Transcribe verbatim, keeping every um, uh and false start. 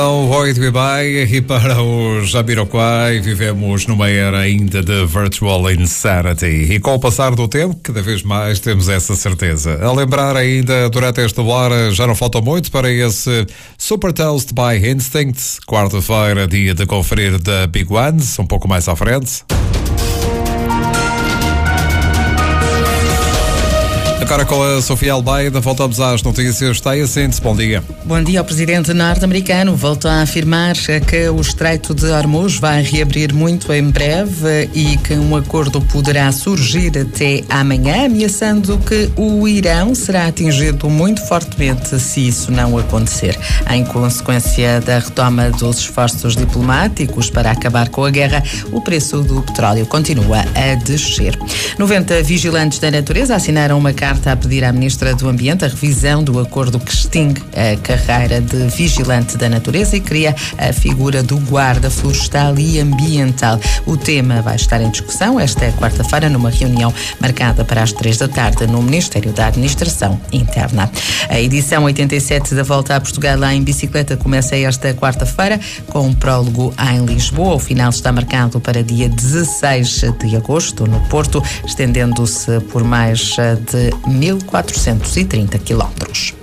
Oi, Dubai, e para os Jamiroquai vivemos numa era ainda de virtual insanity e com o passar do tempo cada vez mais temos essa certeza. A lembrar ainda durante esta hora, já não falta muito para esse Super Toast by Instinct, quarta-feira, dia de conferir da Big Ones, um pouco mais à frente. Agora com a Sofia Almeida, voltamos às notícias. Está aí assim, bom dia. Bom dia. O presidente norte-americano voltou a afirmar que o Estreito de Hormuz vai reabrir muito em breve e que um acordo poderá surgir até amanhã, ameaçando que o Irão será atingido muito fortemente se isso não acontecer. Em consequência da retoma dos esforços diplomáticos para acabar com a guerra, o preço do petróleo continua a descer. noventa vigilantes da natureza assinaram uma carta a pedir à Ministra do Ambiente a revisão do acordo que extingue a carreira de vigilante da natureza e cria a figura do guarda florestal e ambiental. O tema vai estar em discussão esta quarta-feira numa reunião marcada para as três da tarde no Ministério da Administração Interna. A edição oitenta e sete da Volta a Portugal em bicicleta começa esta quarta-feira com um prólogo em Lisboa. O final está marcado para dia dezesseis de agosto no Porto, estendendo-se por mais de mil quatrocentos e trinta quilómetros.